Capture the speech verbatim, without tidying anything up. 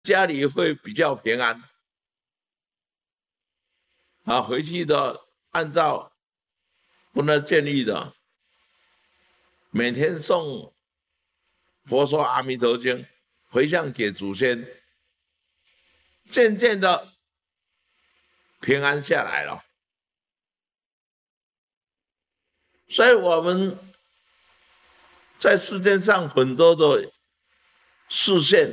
家里会比较平安。啊，回去的按照不能建议的，每天诵佛说阿弥陀经，回向给祖先，渐渐的平安下来了。所以我们在世界上很多的视线